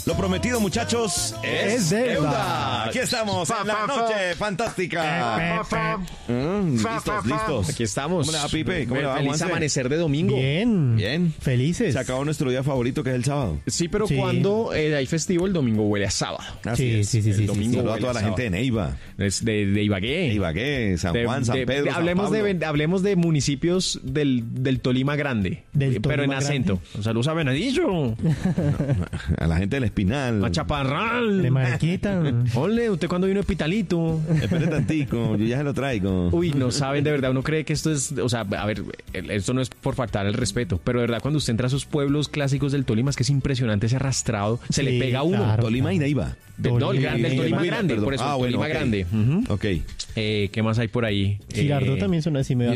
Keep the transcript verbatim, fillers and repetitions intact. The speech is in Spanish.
Lo prometido, muchachos, es, Es deuda. deuda. Aquí estamos en la noche fantástica. Mm, listos, listos. Aquí estamos. ¿Cómo le va, Pipe? ¿Cómo le va, Feliz Juanse? amanecer de domingo. Bien. Bien. Felices. Se acabó nuestro día favorito, que es el sábado. Sí, pero Sí. cuando eh, hay festivo, el domingo huele a sábado. Así Sí, es. sí, sí, El sí, sí, domingo sí. Saludo a huele toda la sábado. gente de Neiva, Es de, de Ibagué. Ibagué, San De- Juan, San de- Pedro, de- San hablemos, Pablo. de, hablemos de municipios del, del Tolima Grande. Del eh, pero en Tolima acento. Saludos a Venadillo, A la gente del Espinal. a Chaparral. De Mariquita. Ole, ¿usted cuándo vino a Pitalito? Espere tantico, yo ya se lo traigo. Uy, no saben, de verdad, uno cree que esto es, o sea, a ver, esto no es por faltar el respeto, pero de verdad cuando usted entra a esos pueblos clásicos del Tolima, es que es impresionante ese arrastrado, se Sí, le pega a uno. claro. Tolima y Neiva. De- no, el grande, el Tolima Tolima, grande, perdón. por eso, Ah, el bueno, Tolima ok. grande. Ujú. Ok. Eh, ¿Qué más hay por ahí? Girardot Eh, también suena así medio